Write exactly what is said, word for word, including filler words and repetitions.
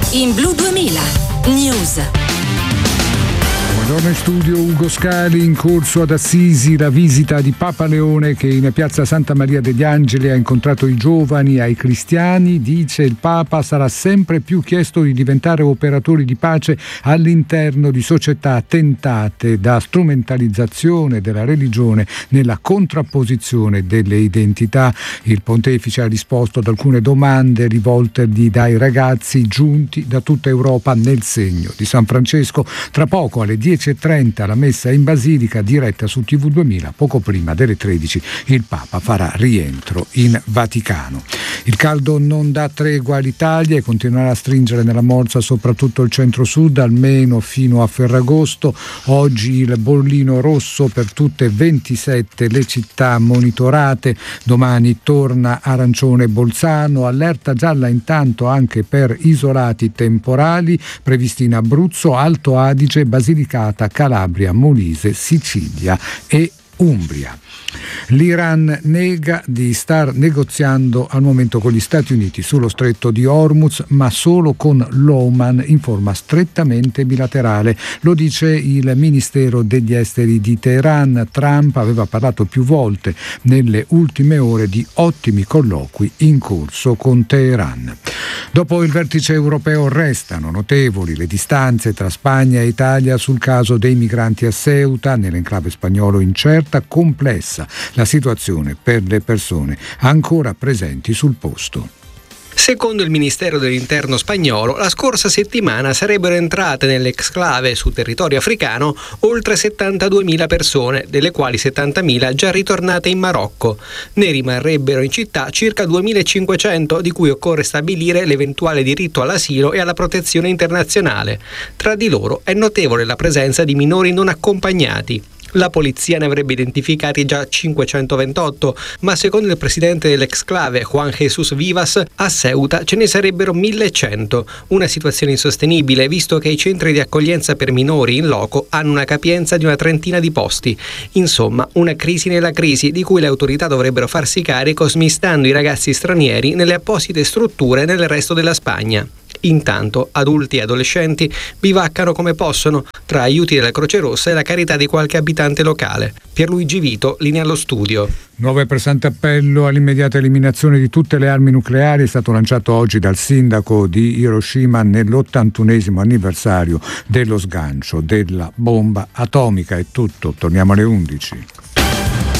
in Blu duemila News. Buongiorno in studio Ugo Scali. In corso ad Assisi la visita di Papa Leone, che in piazza Santa Maria degli Angeli ha incontrato i giovani e i cristiani. Dice il Papa sarà sempre più chiesto di diventare operatori di pace all'interno di società tentate da strumentalizzazione della religione nella contrapposizione delle identità. Il pontefice ha risposto ad alcune domande rivoltegli dai ragazzi giunti da tutta Europa nel segno di San Francesco. Tra poco alle dieci e trenta la messa in Basilica diretta su T V duemila. Poco prima delle tredici il Papa farà rientro in Vaticano. Il caldo non dà tregua all'Italia e continuerà a stringere nella morsa soprattutto il centro-sud, almeno fino a Ferragosto. Oggi il bollino rosso per tutte e ventisette le città monitorate. Domani torna arancione Bolzano, allerta gialla intanto anche per isolati temporali previsti in Abruzzo, Alto Adige, Basilicata, Calabria, Molise, Sicilia e Umbria. L'Iran nega di star negoziando al momento con gli Stati Uniti sullo stretto di Hormuz, ma solo con l'Oman in forma strettamente bilaterale. Lo dice il Ministero degli Esteri di Teheran. Trump aveva parlato più volte nelle ultime ore di ottimi colloqui in corso con Teheran. Dopo il vertice europeo restano notevoli le distanze tra Spagna e Italia sul caso dei migranti a Ceuta. Nell'enclave spagnolo incerta, complessa la situazione per le persone ancora presenti sul posto. Secondo il Ministero dell'Interno spagnolo, la scorsa settimana sarebbero entrate nell'exclave sul territorio africano oltre settantaduemila persone, delle quali settantamila già ritornate in Marocco. Ne rimarrebbero in città circa duemilacinquecento, di cui occorre stabilire l'eventuale diritto all'asilo e alla protezione internazionale. Tra di loro è notevole la presenza di minori non accompagnati. La polizia ne avrebbe identificati già cinquecentoventotto, ma secondo il presidente dell'exclave Juan Jesús Vivas, a Ceuta ce ne sarebbero millecento. Una situazione insostenibile, visto che i centri di accoglienza per minori in loco hanno una capienza di una trentina di posti. Insomma, una crisi nella crisi, di cui le autorità dovrebbero farsi carico smistando i ragazzi stranieri nelle apposite strutture nel resto della Spagna. Intanto adulti e adolescenti bivaccano come possono, tra aiuti della Croce Rossa e la carità di qualche abitante locale. Pierluigi Vito, linea allo studio. Nuovo e pressante appello all'immediata eliminazione di tutte le armi nucleari è stato lanciato oggi dal sindaco di Hiroshima nell'ottantunesimo anniversario dello sgancio della bomba atomica. È tutto, torniamo alle undici.